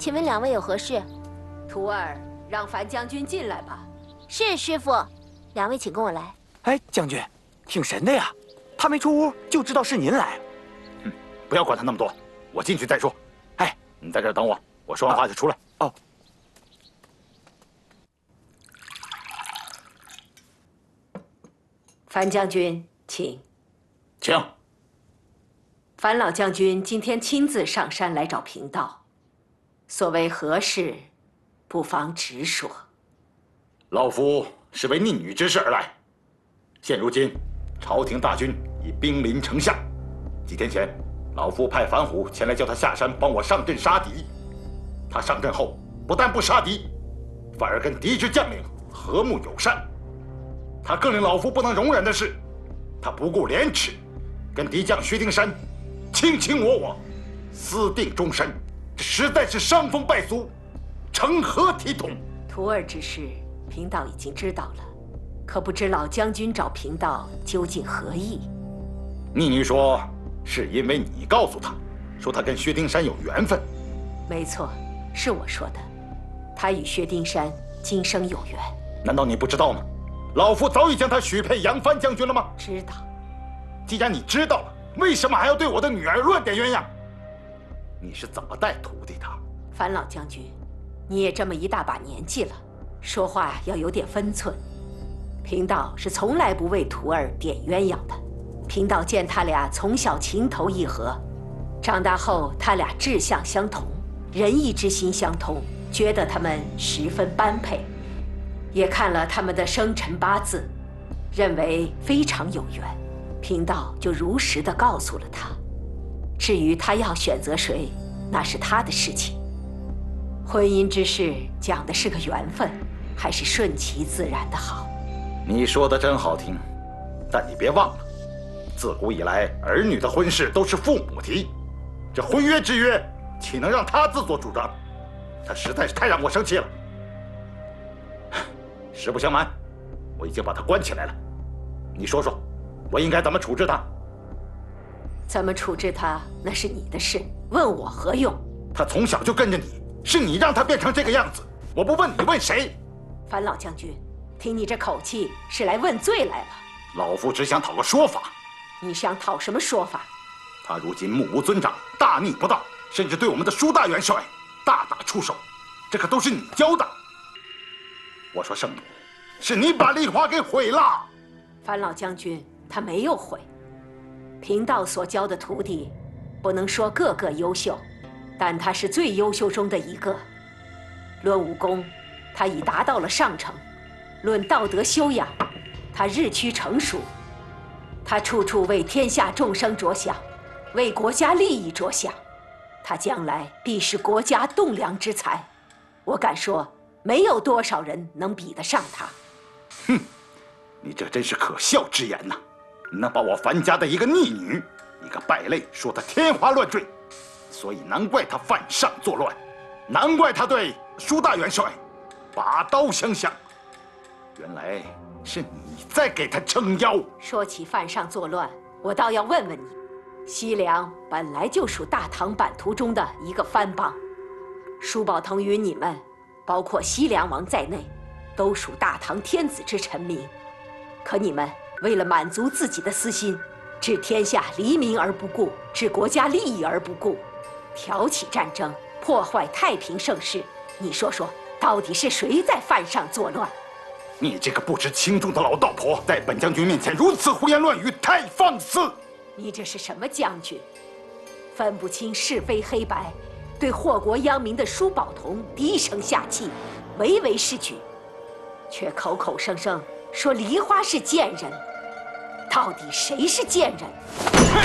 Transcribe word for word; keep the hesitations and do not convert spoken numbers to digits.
请问两位有何事？ 徒儿，让樊将军进来吧。 是师傅，两位请跟我来。 哎，将军，挺神的呀，他没出屋就知道是您来。 嗯，不要管他那么多，我进去再说。哎，你在这儿等我，我说完话就出来。 哦。 樊将军，请。 请。 樊老将军今天亲自上山来找贫道，所谓何事，不妨直说。 老夫是为逆女之事而来。现如今，朝廷大军已兵临城下。几天前，老夫派樊虎前来叫他下山帮我上阵杀敌。他上阵后，不但不杀敌，反而跟敌之将领和睦友善。他更令老夫不能容忍的是，他不顾廉耻，跟敌将薛丁山卿卿我我，私定终身，这实在是伤风败俗，成何体统？ 徒儿之事，贫道已经知道了，可不知老将军找贫道究竟何意？ 逆女说，是因为你告诉他，说他跟薛丁山有缘分。 没错，是我说的，他与薛丁山今生有缘。 难道你不知道吗？老夫早已将他许配杨帆将军了吗？ 知道。 既然你知道了，为什么还要对我的女儿乱点鸳鸯？你是怎么带徒弟的？ 樊老将军，你也这么一大把年纪了，说话要有点分寸。贫道是从来不为徒儿点鸳鸯的。贫道见他俩从小情投意合，长大后他俩志向相同，仁义之心相通，觉得他们十分般配。也看了他们的生辰八字，认为非常有缘，贫道就如实的告诉了他。至于他要选择谁，那是他的事情。婚姻之事讲的是个缘分，还是顺其自然的好。 你说的真好听，但你别忘了，自古以来儿女的婚事都是父母提，这婚约之约岂能让他自作主张？他实在是太让我生气了。实不相瞒，我已经把他关起来了。你说说，我应该怎么处置他？ 怎么处置他，那是你的事，问我何用？ 他从小就跟着你，是你让他变成这个样子。我不问你，问谁？ 樊老将军，听你这口气，是来问罪来了。 老夫只想讨个说法。 你想讨什么说法？ 他如今目无尊长，大逆不道，甚至对我们的舒大元帅大打出手，这可都是你教的。我说圣母，是你把丽华给毁了。 樊老将军，他没有毁。贫道所教的徒弟，不能说个个优秀，但他是最优秀中的一个。论武功，他已达到了上乘；论道德修养，他日趋成熟。他处处为天下众生着想，为国家利益着想。他将来必是国家栋梁之才。我敢说，没有多少人能比得上他。 哼，你这真是可笑之言呐！你能把我樊家的一个逆女、一个败类说得天花乱坠，所以难怪他犯上作乱，难怪他对舒大元帅拔刀相向。原来是你在给他撑腰。 说起犯上作乱，我倒要问问你，西凉本来就属大唐版图中的一个藩邦，舒宝腾与你们，包括西凉王在内，都属大唐天子之臣民。可你们为了满足自己的私心，置天下黎民而不顾，置国家利益而不顾，挑起战争，破坏太平盛世。你说说，到底是谁在犯上作乱？ 你这个不知轻重的老道婆，在本将军面前如此胡言乱语，太放肆！ 你这是什么将军？分不清是非黑白，对祸国殃民的舒宝同低声下气，唯唯是举，却口口声声说梨花是贱人。到底谁是贱人？